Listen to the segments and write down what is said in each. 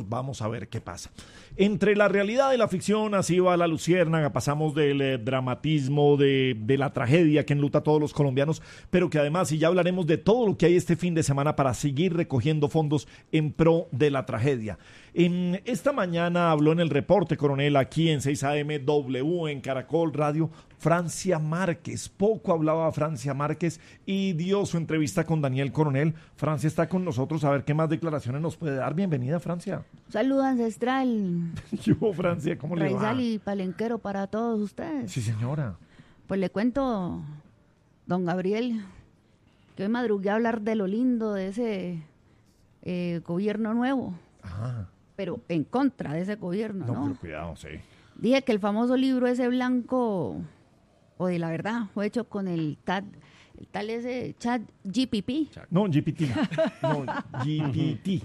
Vamos a ver qué pasa. Entre la realidad y la ficción, así va la luciérnaga. Pasamos del dramatismo, de la tragedia que enluta a todos los colombianos, pero que además, y ya hablaremos de todo lo que hay este fin de semana para seguir recogiendo fondos en pro de la tragedia. Esta mañana habló en el reporte, coronel, aquí en 6am W, en Caracol Radio, Francia Márquez. Poco hablaba Francia Márquez y dio su entrevista con Daniel Coronel. Francia está con nosotros, a ver qué más declaraciones nos puede dar. Bienvenida, Francia. Saludo ancestral. Yo, Francia, ¿cómo le va? Raizal y palenquero para todos ustedes. Sí, señora. Pues le cuento, don Gabriel, que hoy madrugué a hablar de lo lindo de ese gobierno nuevo. Ajá. Pero en contra de ese gobierno, ¿no? Pero cuidado, sí. Dije que el famoso libro ese blanco, o de la verdad, fue hecho con el tal ese chat GPT. No, GPT. No, GPT.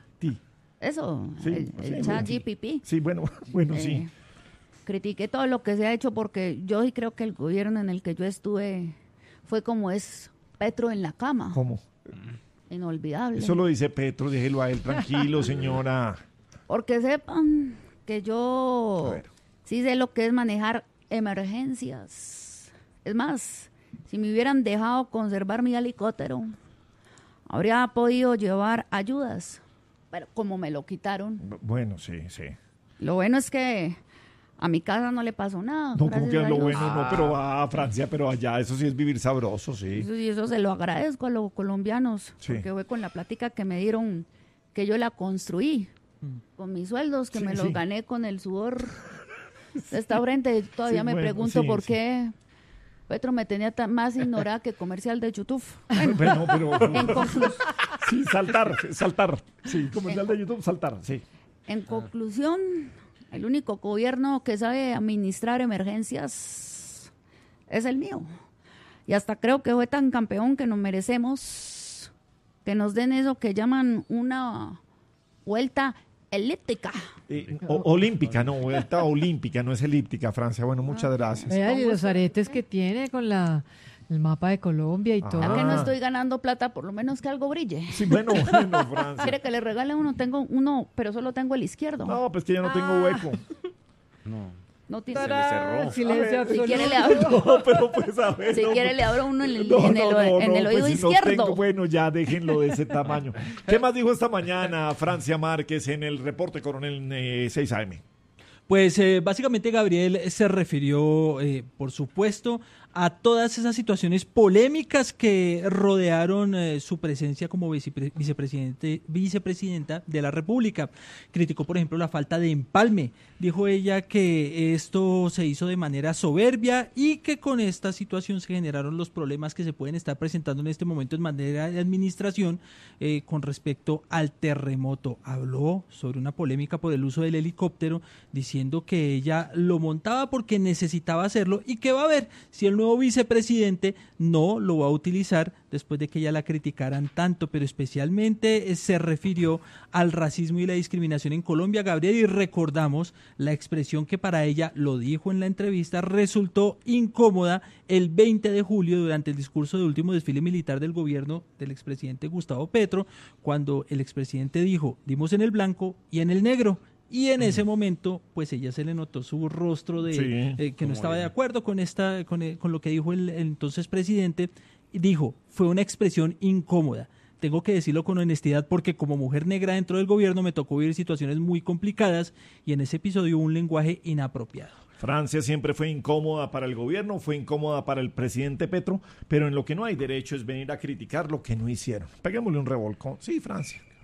Eso, Sí, el chat GPT. Sí, bueno, sí. Critiqué todo lo que se ha hecho porque yo sí creo que el gobierno en el que yo estuve fue como es Petro en la cama. ¿Cómo? Inolvidable. Eso lo dice Petro, déjelo a él, tranquilo, señora. Porque sepan que yo sí sé lo que es manejar emergencias. Es más, si me hubieran dejado conservar mi helicóptero, habría podido llevar ayudas, pero como me lo quitaron. Bueno, sí. Lo bueno es que a mi casa no le pasó nada. No, como que gracias a lo Dios. bueno, no, pero va a Francia, pero allá, eso sí es vivir sabroso, sí. Eso se lo agradezco a los colombianos, Sí. porque fue con la plática que me dieron, que yo la construí, con mis sueldos, que Sí, me sí. los gané con el sudor de esta frente. Todavía Sí, me bueno, pregunto sí, por sí. qué Petro me tenía más ignorada que comercial de YouTube. Bueno, pero En conclusión, sí, saltar. Sí, comercial de YouTube, saltar, sí. en conclusión, el único gobierno que sabe administrar emergencias es el mío. Y hasta creo que fue tan campeón que nos merecemos que nos den eso que llaman una vuelta elíptica. Olímpica, no, vuelta olímpica, no es elíptica, Francia. Bueno, muchas gracias. Vea, y los aretes que tiene con el mapa de Colombia y todo. Ya que no estoy ganando plata, por lo menos que algo brille. Sí, bueno, Francia. ¿Quiere que le regale uno? Tengo uno, pero solo tengo el izquierdo. No, pues que ya no tengo hueco. No tiene. ¡Tarán! Silencio A ver, absoluto. Si quiere le abro, No, pero pues a ver. si no, quiere le abro uno en el, no, en el, en el oído pues, si no izquierdo. tengo, bueno, ya déjenlo de ese tamaño. ¿Qué más dijo esta mañana Francia Márquez en el reporte coronel 6am? Pues básicamente Gabriel se refirió, por supuesto, a todas esas situaciones polémicas que rodearon su presencia como vicepresidenta de la República. Criticó, por ejemplo, la falta de empalme. Dijo ella que esto se hizo de manera soberbia y que con esta situación se generaron los problemas que se pueden estar presentando en este momento en materia de administración con respecto al terremoto. Habló sobre una polémica por el uso del helicóptero, diciendo que ella lo montaba porque necesitaba hacerlo y que va a ver si el nuevo vicepresidente no lo va a utilizar después de que ella la criticaran tanto, pero especialmente se refirió al racismo y la discriminación en Colombia, Gabriel, y recordamos la expresión que para ella, lo dijo en la entrevista, resultó incómoda el 20 de julio durante el discurso de último desfile militar del gobierno del expresidente Gustavo Petro, cuando el expresidente dijo, dimos en el blanco y en el negro. Y en ese momento, pues ella se le notó su rostro de que no estaba de acuerdo con lo que dijo el entonces presidente. Y dijo, fue una expresión incómoda. Tengo que decirlo con honestidad porque como mujer negra dentro del gobierno me tocó vivir situaciones muy complicadas y en ese episodio hubo un lenguaje inapropiado. Francia siempre fue incómoda para el gobierno, fue incómoda para el presidente Petro, pero en lo que no hay derecho es venir a criticar lo que no hicieron. Peguémosle un revolcón. Sí, Francia.